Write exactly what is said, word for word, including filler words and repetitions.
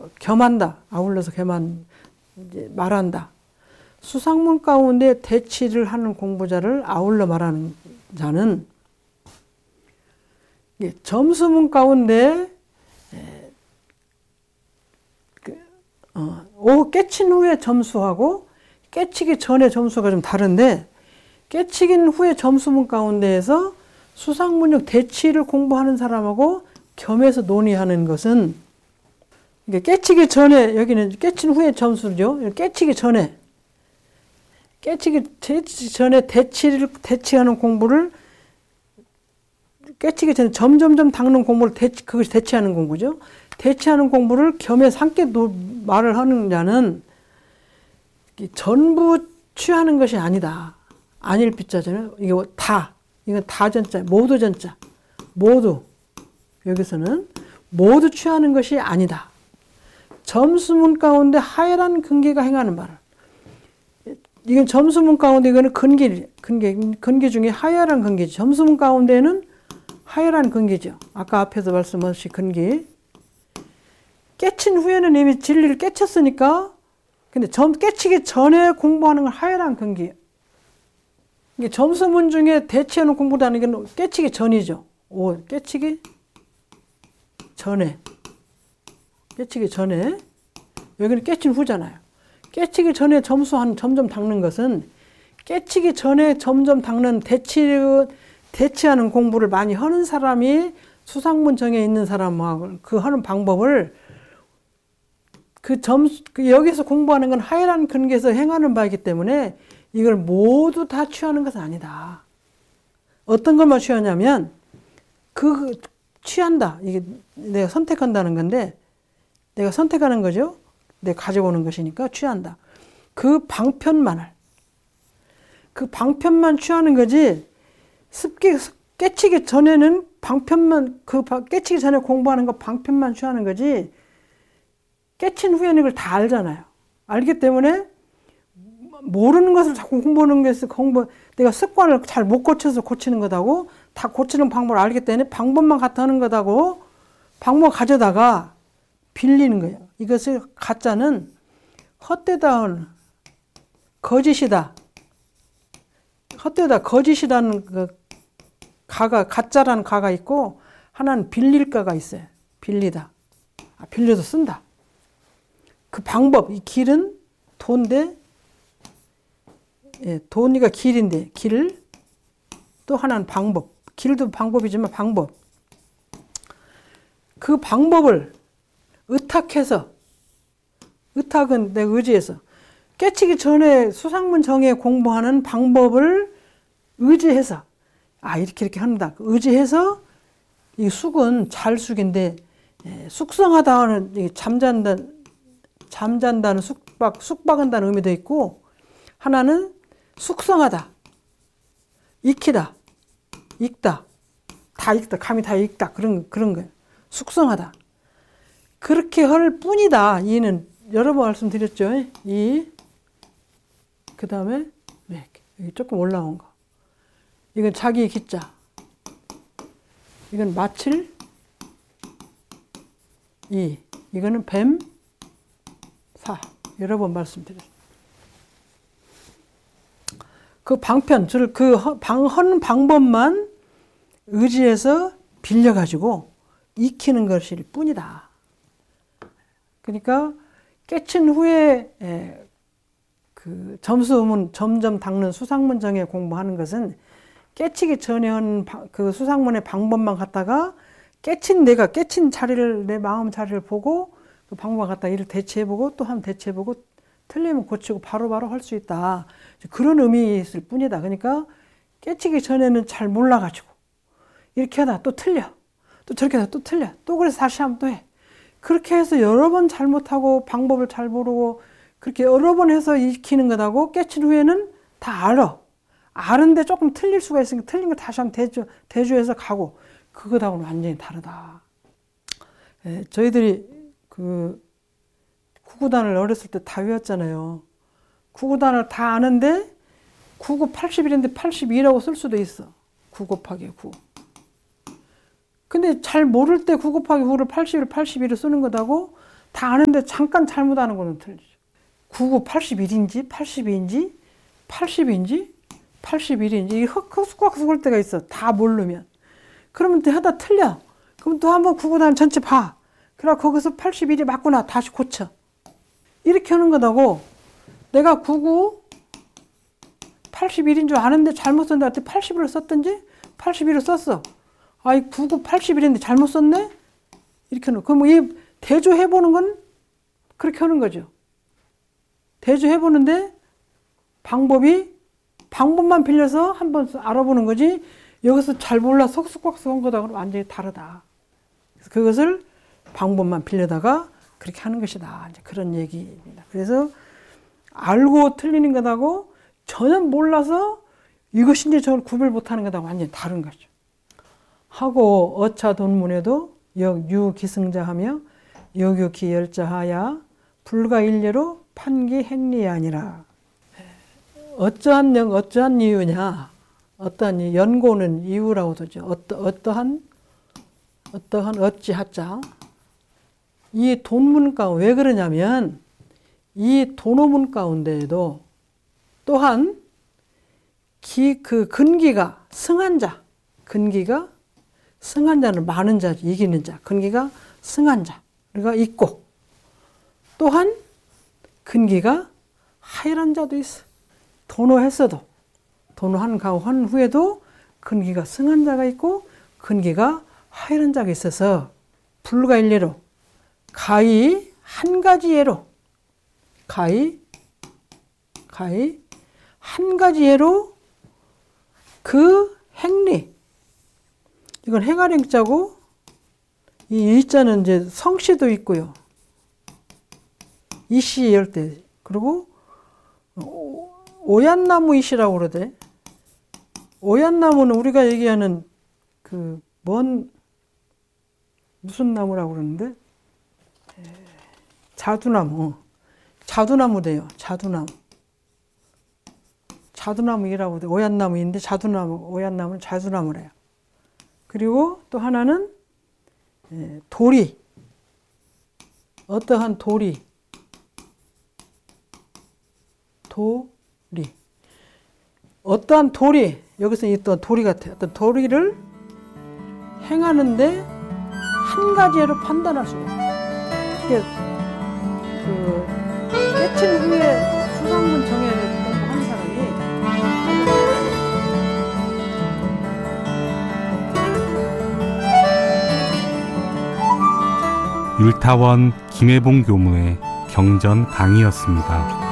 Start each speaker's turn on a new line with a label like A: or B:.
A: 어, 겸한다. 아울러서 겸한, 이제 말한다. 수상문 가운데 대치를 하는 공부자를 아울러 말하는 자는 예, 점수문 가운데 예, 그, 어, 오 깨친 후에 점수하고 깨치기 전에 점수가 좀 다른데 깨치긴 후에 점수문 가운데에서 수상문역 대치를 공부하는 사람하고 겸해서 논의하는 것은 이게 깨치기 전에 여기는 깨친 후에 점수죠. 깨치기 전에 깨치기 대치 전에 대치를 대치하는 공부를 깨치기 전에 점점점 닦는 공부를 대치 그것이 대치하는 공부죠. 대치하는 공부를 겸해서 함께 노, 말을 하는 자는 전부 취하는 것이 아니다. 아닐 빗자잖아요. 이게 다 이건 다 전자 모두 전자 모두 여기서는 모두 취하는 것이 아니다. 점수문 가운데 하열한 근기가 행하는 바를 이건 점수문 가운데 이거는 근기, 근기, 근기 중에 하열한 근기죠. 점수문 가운데는 하열한 근기죠. 아까 앞에서 말씀하신 근기. 깨친 후에는 이미 진리를 깨쳤으니까 근데 점 깨치기 전에 공부하는 건 하열한 근기. 이게 점수문 중에 대치하는 공부라는 게 깨치기 전이죠. 오, 깨치기 전에. 깨치기 전에. 여기는 깨친 후잖아요. 깨치기 전에 점수 한 점점 닦는 것은 깨치기 전에 점점 닦는 대치, 대치하는 공부를 많이 하는 사람이 수상문 정에 있는 사람하고 그 하는 방법을 그 점수, 그 여기서 공부하는 건 하열한 근기에서 행하는 바이기 때문에 이걸 모두 다 취하는 것은 아니다. 어떤 것만 취하냐면 그 취한다. 이게 내가 선택한다는 건데 내가 선택하는 거죠. 내가 가져오는 것이니까 취한다. 그 방편만을 그 방편만 취하는 거지 습기 깨치기 전에는 방편만 그 깨치기 전에 공부하는 거 방편만 취하는 거지 깨친 후에는 이걸 다 알잖아요. 알기 때문에 모르는 것을 자꾸 공부하는 것에서 공부 내가 습관을 잘 못 고쳐서 고치는 거다고 다 고치는 방법을 알기 때문에 방법만 갖다 하는 거다고 방법 가져다가 빌리는 거예요. 이것을 가짜는 헛되다, 거짓이다. 헛되다, 거짓이라는 그 가가, 가짜라는 가가 있고 하나는 빌릴 가가 있어요. 빌리다. 아, 빌려서 쓴다. 그 방법, 이 길은 돈인데, 예, 돈이가 길인데, 길. 또 하나는 방법. 길도 방법이지만 방법. 그 방법을 의탁해서 의탁은 내 의지해서 깨치기 전에 수상문 정에 공부하는 방법을 의지해서 아 이렇게 이렇게 한다. 의지해서 이 숙은 잘 숙인데 예, 숙성하다는 잠잔다 잠잔다는 숙박 숙박한다는 의미도 있고 하나는 숙성하다 익히다 익다 다 익다 감이 다 익다 그런 그런 거예요. 숙성하다. 그렇게 할 뿐이다. 이는 여러 번 말씀드렸죠. 이, 그 다음에, 네, 여기 조금 올라온 거. 이건 자기 기자. 이건 마칠, 이. 이거는 뱀, 사. 여러 번 말씀드렸어요. 그 방편, 그 방, 하는 방법만 의지해서 빌려가지고 익히는 것일 뿐이다. 그러니까 깨친 후에 에, 그 점수문 점점 닦는 수상문 정에 공부하는 것은 깨치기 전에 한 그 수상문의 방법만 갖다가 깨친 내가 깨친 자리를 내 마음 자리를 보고 그 방법 갖다 이를 대체해보고 또 한번 대체해보고 틀리면 고치고 바로바로 할 수 있다. 그런 의미 있을 뿐이다. 그러니까 깨치기 전에는 잘 몰라가지고 이렇게 하다 또 틀려. 또 저렇게 하다 또 틀려. 또 그래서 다시 하면 또 해. 그렇게 해서 여러 번 잘못하고 방법을 잘 모르고 그렇게 여러 번 해서 익히는 거다고 깨친 후에는 다 알아. 아는데 조금 틀릴 수가 있으니까 틀린 거 다시 한번 대조, 대조해서 가고 그거하고는 완전히 다르다. 예, 저희들이 그 구구단을 어렸을 때 다 외웠잖아요. 구구단을 다 아는데 구구 팔십일인데 팔십이라고 쓸 수도 있어. 구 곱하기 구. 근데 잘 모를 때 구 곱하기 구를 팔십일, 팔십일을 쓰는 거다고 다 아는데 잠깐 잘못하는 거는 틀리죠. 구구 팔십일인지 팔십이인지 팔십인지 팔십일인지 흑흑 할 때가 있어. 다 모르면. 그러면 또 하다 틀려. 그럼 또 한번 구구 다음 전체 봐. 그러고 거기서 팔십일이 맞구나. 다시 고쳐. 이렇게 하는 거다고. 내가 구구 팔십일인 줄 아는데 잘못 썼는데 할때 팔십일을 썼든지 팔십일을 썼어. 아이 구구 팔십일인데 잘못 썼네? 이렇게 하는 거. 그럼 이 대조해보는 건 그렇게 하는 거죠. 대조해보는데 방법이 방법만 빌려서 한번 알아보는 거지 여기서 잘 몰라 속속박속 한 거다 그러면 완전히 다르다. 그래서 그것을 방법만 빌려다가 그렇게 하는 것이다. 이제 그런 얘기입니다. 그래서 알고 틀리는 것하고 전혀 몰라서 이것인지 저걸 구별 못하는 것하고 완전히 다른 거죠. 하고 어차 돈문에도 역유기승자하며 역유기열자하야 불가일례로 판기 행리이 아니라. 어떠한 영 어떠한 이유냐? 어떠한 이유, 연고는 이유라고 하죠. 어떠 어떠한 어떠한 어찌하자. 이 돈문 가운데 왜 그러냐면 이 돈어문 가운데에도 또한 기, 그 근기가 승한 자, 근기가 승한 자는 많은 자, 이기는 자, 근기가 승한 자가 있고 또한 근기가 하열한 자도 있어. 돈어했어도 돈어한 가고 한 후에도 근기가 승한 자가 있고 근기가 하열한 자가 있어서 불가일례로 가히 한 가지 예로 가히 가히 한 가지 예로 그 행리 이건 행하랭자고 이 이자는 이제 성씨도 있고요. 이씨 열 때 그리고 오얏나무 이씨라고 그러대. 오얏나무는 우리가 얘기하는 그 뭔 무슨 나무라고 그러는데 자두나무 자두나무 돼요. 자두나무 자두나무이라고 돼. 오얏나무인데 자두나무 오얏나무는 자두나무래요. 그리고 또 하나는 도리 어떠한 도리 도리 어떠한 도리 여기서 어떤 도리 같아요. 어떤 도리를 행하는데 한 가지로 판단할 수가 없어요. 그 깨친 후에 수상문 정해 공부한 사람이
B: 율타원 김혜봉 교무의 경전 강의였습니다.